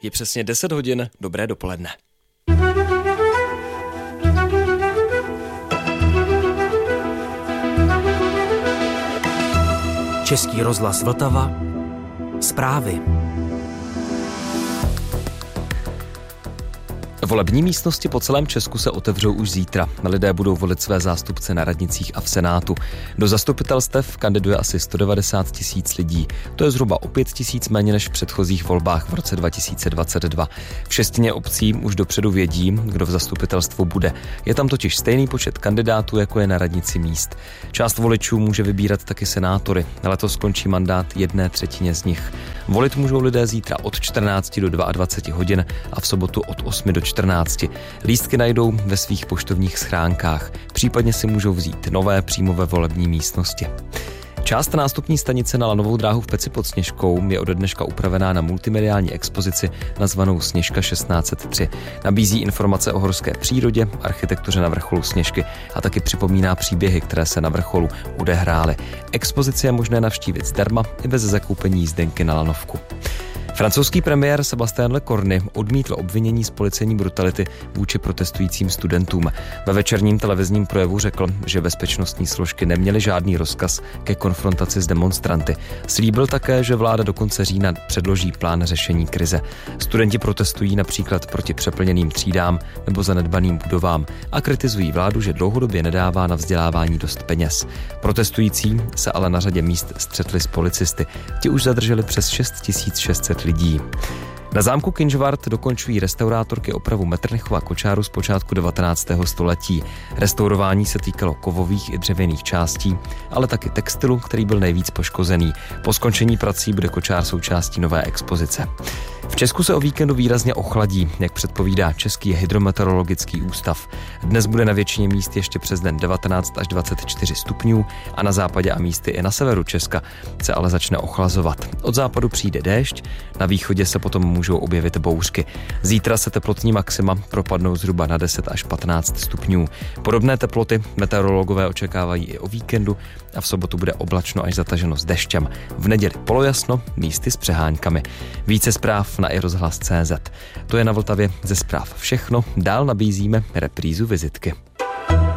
Je přesně 10 hodin, dobré dopoledne. Český rozhlas Vltava. Zprávy. Volební místnosti po celém Česku se otevřou už zítra. Lidé budou volit své zástupce na radnicích a v Senátu. Do zastupitelstev kandiduje asi 190 000 lidí. To je zhruba o 5 000 méně než v předchozích volbách v roce 2022. V 6 obcí už dopředu vědí, kdo v zastupitelstvu bude. Je tam totiž stejný počet kandidátů, jako je na radnici míst. Část voličů může vybírat taky senátory. Letos skončí mandát 1/3 z nich. Volit můžou lidé zítra od 14 do 22 hodin a v sobotu od 8 do 14. Lístky najdou ve svých poštovních schránkách. Případně si můžou vzít nové přímo ve volební místnosti. Část nástupní stanice na lanovou dráhu v Peci pod Sněžkou je ode dneška upravená na multimediální expozici nazvanou Sněžka 1603. Nabízí informace o horské přírodě, architektuře na vrcholu Sněžky a taky připomíná příběhy, které se na vrcholu odehrály. Expozici je možné navštívit zdarma i bez zakoupení jízdenky na lanovku. Francouzský premiér Sébastien Lecornu odmítl obvinění z policejní brutality vůči protestujícím studentům. Ve večerním televizním projevu řekl, že bezpečnostní složky neměly žádný rozkaz ke konfrontaci s demonstranty. Slíbil také, že vláda do konce října předloží plán řešení krize. Studenti protestují například proti přeplněným třídám nebo zanedbaným budovám a kritizují vládu, že dlouhodobě nedává na vzdělávání dost peněz. Protestující se ale na řadě míst střetli s policisty. Ti už zadrželi přes 6600 lidí. Na zámku Kynžvart dokončují restaurátorky opravu Metternichova kočáru z počátku 19. století. Restaurování se týkalo kovových i dřevěných částí, ale taky textilu, který byl nejvíc poškozený. Po skončení prací bude kočár součástí nové expozice. V Česku se o víkendu výrazně ochladí, jak předpovídá Český hydrometeorologický ústav. Dnes bude na většině míst ještě přes den 19 až 24 stupňů a na západě a místy i na severu Česka se ale začne ochlazovat. Od západu přijde déšť, na východě se potom můžou objevit bouřky. Zítra se teplotní maxima propadnou zhruba na 10 až 15 stupňů. Podobné teploty meteorologové očekávají i o víkendu a v sobotu bude oblačno až zataženo s deštěm. V neděli polojasno, místy s přeháňkami. Více zpráv na iRozhlas.cz. To je na Vltavě ze zpráv všechno. Dál nabízíme reprízu vizitky.